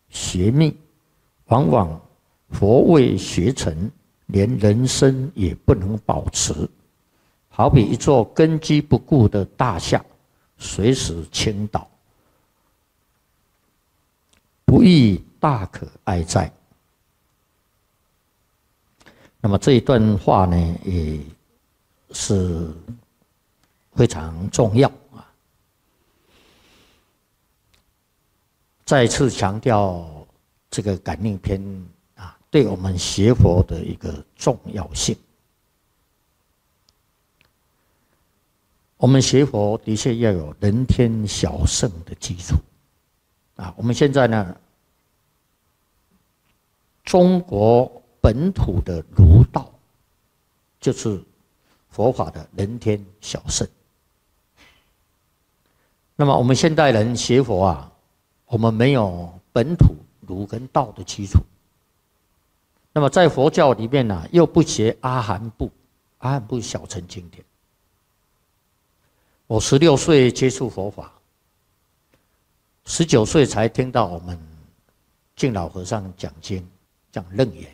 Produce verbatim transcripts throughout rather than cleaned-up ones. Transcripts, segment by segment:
邪秘，往往佛未学成，连人生也不能保持，好比一座根基不固的大厦，随时倾倒，不亦大可哀哉。那么这一段话呢，也是非常重要啊！再次强调这个感应篇啊，对我们学佛的一个重要性。我们学佛的确要有人天小圣的基础啊。我们现在呢，中国本土的儒道，就是佛法的人天小圣。那么我们现代人学佛啊，我们没有本土儒跟道的基础。那么在佛教里面呢，又不学阿含部，阿含部小乘经典。我十六岁接触佛法，十九岁才听到我们净老和尚讲经，讲楞严。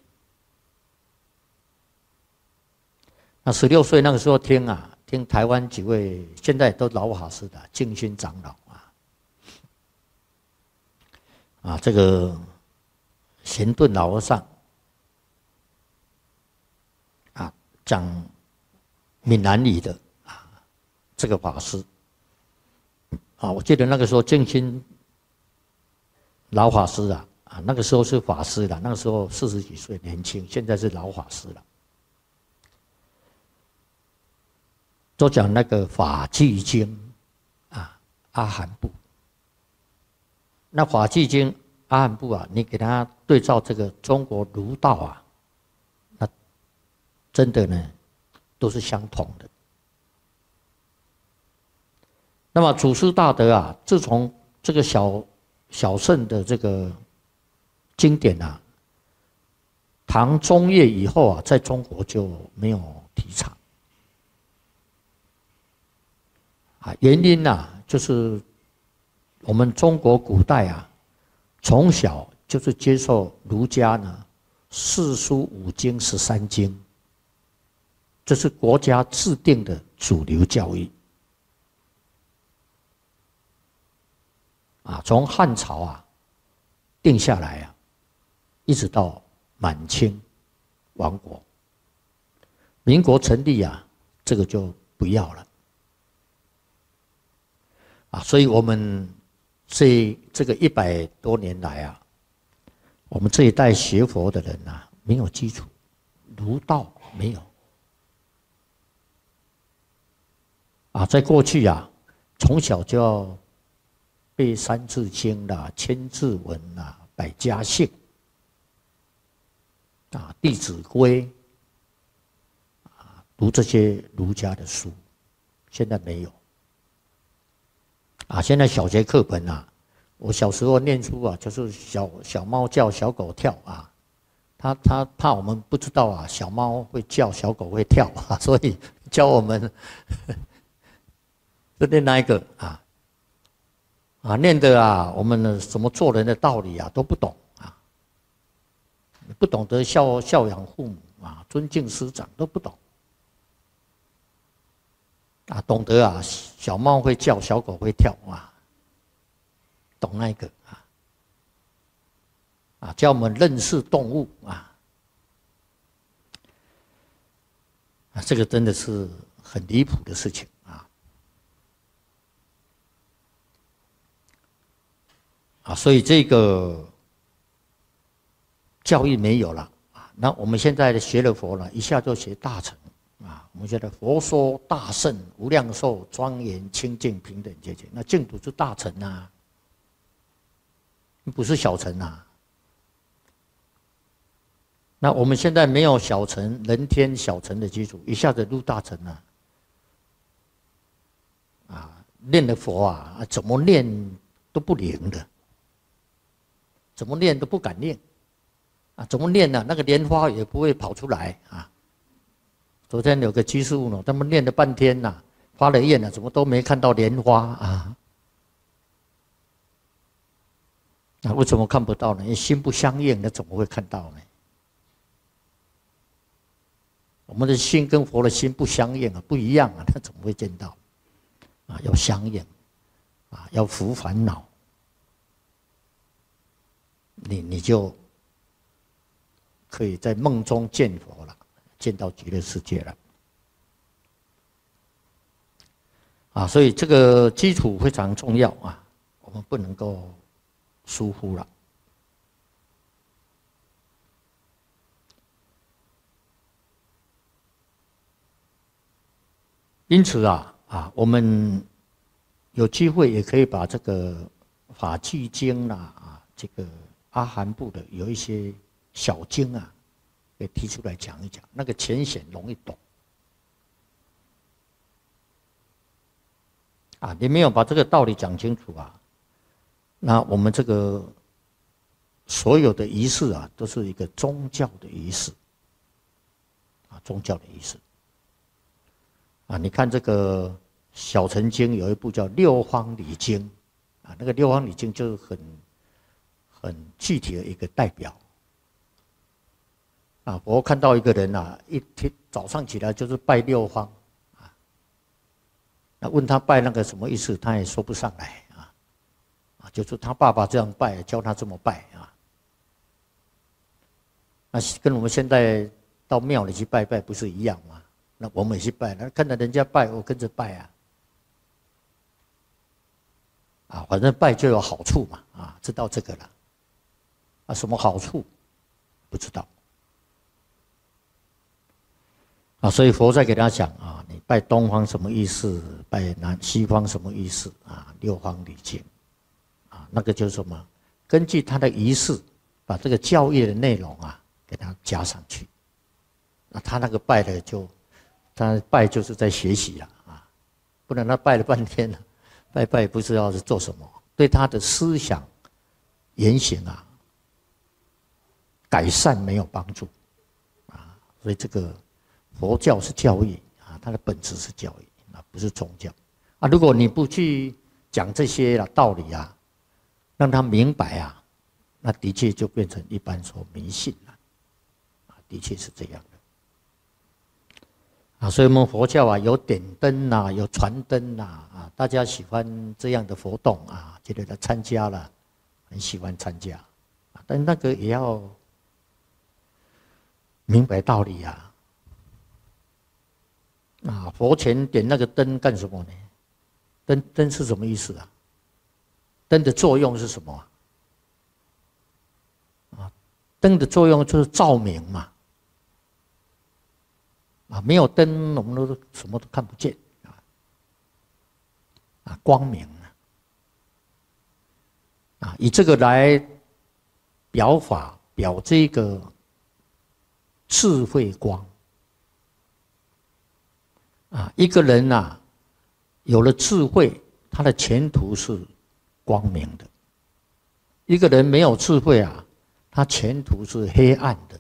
那十六岁那个时候听啊，听台湾几位现在都老法师的净心长老啊，啊这个贤顿老和尚啊讲闽南语的啊这个法师啊，我记得那个时候净心老法师啊啊那个时候是法师了，那个时候四十几岁年轻，现在是老法师了。都讲那个法纪经啊，阿含部。那法纪经阿含部啊，你给他对照这个中国儒道啊，那真的呢都是相同的。那么祖师大德啊，自从这个小小圣的这个经典啊，唐中叶以后啊，在中国就没有提倡。啊，原因呐、啊，就是我们中国古代啊，从小就是接受儒家呢四书五经十三经，这是国家制定的主流教育。啊，从汉朝啊定下来啊，一直到满清亡国，民国成立啊，这个就不要了。啊，所以我们这这个一百多年来啊，我们这一代学佛的人啊，没有基础，儒道没有。啊，在过去啊，从小就要背《三字经》啦、千字文啦、百家姓啊、《弟子规》啊，读这些儒家的书，现在没有。啊，现在小学课本啊，我小时候念书啊，就是小小猫叫，小狗跳啊。他他怕我们不知道啊，小猫会叫，小狗会跳啊，所以教我们就念那一个啊啊，念的啊，我们的什么做人的道理啊都不懂啊，不懂得孝孝养父母啊，尊敬师长都不懂。啊，懂得啊，小猫会叫，小狗会跳啊，懂那个啊，啊，教我们认识动物啊，啊，这个真的是很离谱的事情啊，啊，所以这个教育没有了啊，那我们现在学了佛了，一下就学大乘。啊，我们觉得佛说大圣无量寿庄严清净平等觉觉，那净土是大乘啊，不是小乘啊。那我们现在没有小乘人天小乘的基础，一下子入大乘啊，啊，念的佛啊，怎么念都不灵的，怎么念都不敢念，啊，怎么念呢、啊？那个莲花也不会跑出来啊。昨天有个居士问我，他们念了半天呐、啊，发了愿了，怎么都没看到莲花啊？ 那为什么看不到呢？因为心不相应，那怎么会看到呢？我们的心跟佛的心不相应啊，不一样啊，那怎么会见到？啊，要相应，啊，要伏烦恼，你你就可以在梦中见佛了，见到极乐世界了。啊，所以这个基础非常重要啊，我们不能够疏忽了。因此啊啊，我们有机会也可以把这个法句经啦啊，这个阿含部的有一些小经啊，给提出来讲一讲，那个浅显容易懂。啊，你没有把这个道理讲清楚啊，那我们这个所有的仪式啊，都是一个宗教的仪式，啊，宗教的仪式。啊，你看这个小乘经有一部叫《六方礼经》，啊，那个《六方礼经》就是很很具体的一个代表。啊，我看到一个人啊，一天早上起来就是拜六方。那问他拜那个什么意思，他也说不上来啊，啊，就是他爸爸这样拜，教他这么拜啊。那跟我们现在到庙里去拜拜不是一样吗？那我们也去拜，那看到人家拜，我跟着拜啊。啊，反正拜就有好处嘛，啊，知道这个了。啊，什么好处？不知道。啊，所以佛在给他讲啊，你拜东方什么意思？拜南西方什么意思？啊，六方礼经，啊，那个就是什么？根据他的仪式，把这个教义的内容啊，给他加上去。那他那个拜的就，他拜就是在学习了啊，不然他拜了半天了，拜拜不知道是做什么，对他的思想言行啊，改善没有帮助，啊，所以这个。佛教是教义啊，它的本质是教义啊，不是宗教啊。如果你不去讲这些道理啊，让他明白啊，那的确就变成一般说迷信了啊，的确是这样的啊。所以我们佛教啊，有点灯呐、啊，有传灯呐啊，大家喜欢这样的活动啊，觉得他参加了，很喜欢参加啊，但那个也要明白道理啊。啊，佛前点那个灯干什么呢？灯灯是什么意思啊？灯的作用是什么啊？啊，灯的作用就是照明嘛。啊，没有灯，我们都什么都看不见啊。啊，光明啊，啊，以这个来表法，表这个智慧光。啊，一个人啊，有了智慧，他的前途是光明的；一个人没有智慧啊，他前途是黑暗的。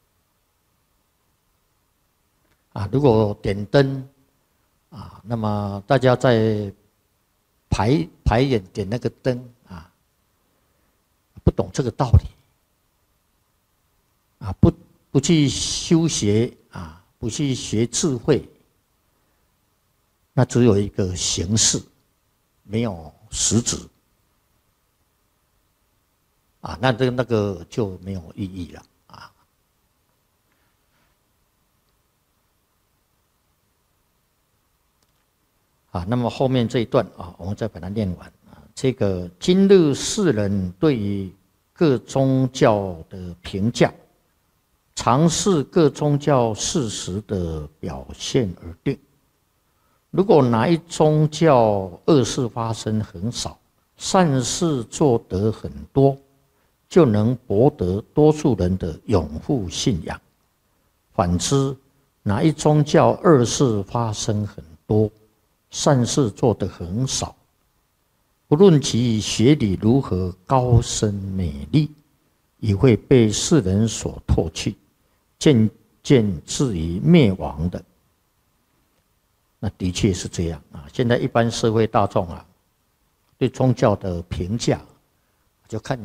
啊，如果点灯啊，那么大家在排排演点那个灯啊，不懂这个道理啊，不不去修学啊，不去学智慧。那只有一个形式，没有实质啊，那这个那个就没有意义了啊。啊，那么后面这一段啊，我们再把它念完啊。这个今日世人对于各宗教的评价，常视各宗教事实的表现而定。如果哪一宗教恶事发生很少，善事做得很多，就能博得多数人的拥护信仰。反之，哪一宗教恶事发生很多，善事做得很少，不论其学理如何高深美丽，也会被世人所唾弃，渐渐至于灭亡的。那的确是这样啊！现在一般社会大众啊，对宗教的评价，就看